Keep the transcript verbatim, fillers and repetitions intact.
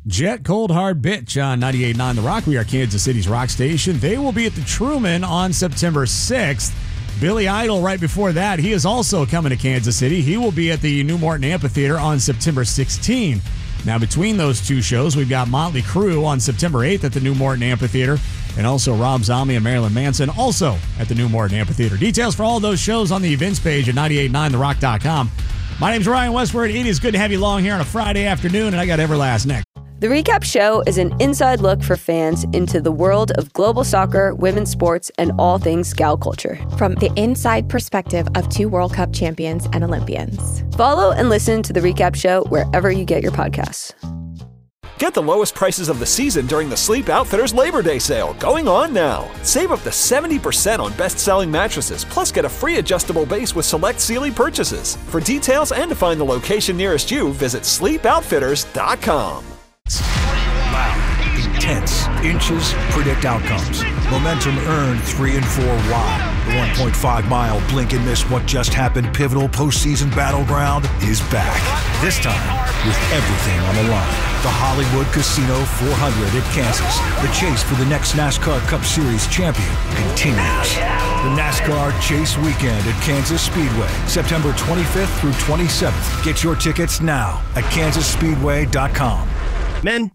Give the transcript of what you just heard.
Jet Cold Hard Bitch on ninety-eight point nine The Rock. We are Kansas City's rock station. They will be at the Truman on September sixth. Billy Idol right before that. He is also coming to Kansas City. He will be at the New Morton Amphitheater on September sixteenth. Now, between those two shows, we've got Motley Crue on September eighth at the New Morton Amphitheater, and also Rob Zombie and Marilyn Manson also at the New Morton Amphitheater. Details for all those shows on the events page at nine eight nine the rock dot com. My name's Ryan Westward. It is good to have you along here on a Friday afternoon, and I got Everlast next. The Recap Show is an inside look for fans into the world of global soccer, women's sports, and all things Scout culture. From the inside perspective of two World Cup champions and Olympians. Follow and listen to The Recap Show wherever you get your podcasts. Get the lowest prices of the season during the Sleep Outfitters Labor Day sale, going on now. Save up to seventy percent on best-selling mattresses, plus get a free adjustable base with select Sealy purchases. For details and to find the location nearest you, visit sleep outfitters dot com. Loud, intense, inches, predict outcomes. Momentum earned three and four wide. The one point five mile blink and miss what just happened pivotal postseason battleground is back. This time with everything on the line. The Hollywood Casino four hundred at Kansas. The chase for the next NASCAR Cup Series champion continues. The NASCAR Chase Weekend at Kansas Speedway, September twenty-fifth through twenty-seventh. Get your tickets now at kansas speedway dot com. Men,